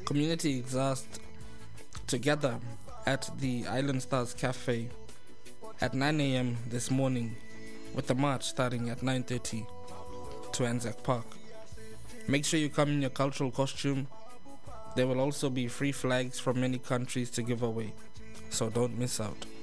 Community exhaust together at the Island Stars Cafe at 9 a.m. this morning, with the march starting at 9:30 to Anzac Park. Make sure you come in your cultural costume. There will also be free flags from many countries to give away, so don't miss out.